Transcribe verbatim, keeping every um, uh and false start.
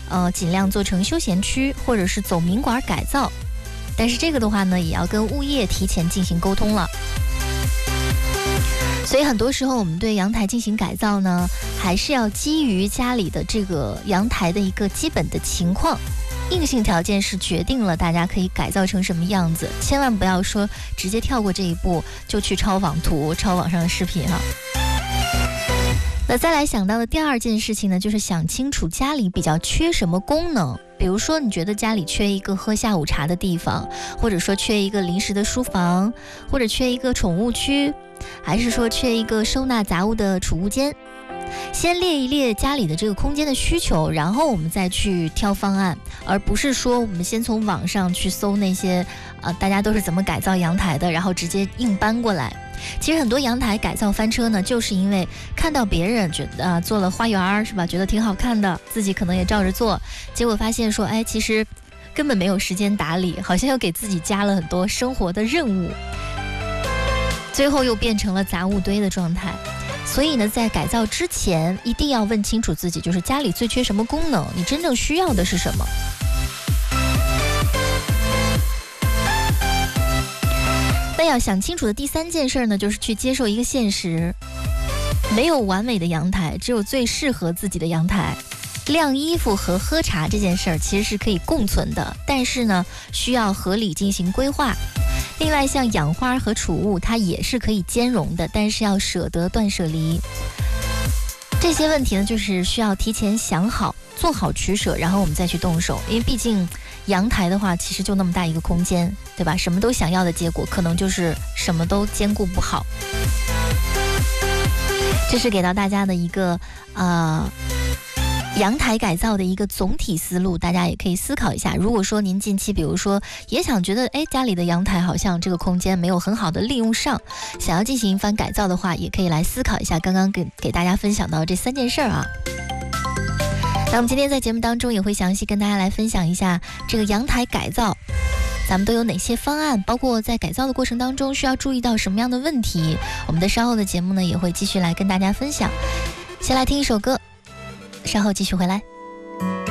呃，尽量做成休闲区或者是走明馆改造。但是这个的话呢，也要跟物业提前进行沟通了。所以很多时候我们对阳台进行改造呢，还是要基于家里的这个阳台的一个基本的情况，硬性条件是决定了大家可以改造成什么样子，千万不要说直接跳过这一步就去抄网图、抄网上的视频哈。那再来想到的第二件事情呢，就是想清楚家里比较缺什么功能。比如说你觉得家里缺一个喝下午茶的地方，或者说缺一个临时的书房，或者缺一个宠物区，还是说缺一个收纳杂物的储物间。先列一列家里的这个空间的需求，然后我们再去挑方案，而不是说我们先从网上去搜那些呃大家都是怎么改造阳台的，然后直接硬搬过来。其实很多阳台改造翻车呢，就是因为看到别人觉得、呃、做了花园是吧，觉得挺好看的，自己可能也照着做，结果发现说哎，其实根本没有时间打理，好像又给自己加了很多生活的任务，最后又变成了杂物堆的状态。所以呢，在改造之前一定要问清楚自己，就是家里最缺什么功能，你真正需要的是什么。那要想清楚的第三件事呢，就是去接受一个现实，没有完美的阳台，只有最适合自己的阳台。晾衣服和喝茶这件事儿其实是可以共存的，但是呢，需要合理进行规划。另外像养花和储物，它也是可以兼容的，但是要舍得断舍离。这些问题呢，就是需要提前想好，做好取舍，然后我们再去动手。因为毕竟阳台的话，其实就那么大一个空间，对吧？什么都想要的结果，可能就是什么都兼顾不好。这是给到大家的一个呃阳台改造的一个总体思路，大家也可以思考一下。如果说您近期比如说也想觉得哎家里的阳台好像这个空间没有很好的利用上，想要进行一番改造的话，也可以来思考一下刚刚给给大家分享到这三件事啊。那我们今天在节目当中也会详细跟大家来分享一下这个阳台改造咱们都有哪些方案，包括在改造的过程当中需要注意到什么样的问题。我们的稍后的节目呢也会继续来跟大家分享。先来听一首歌，稍后继续回来。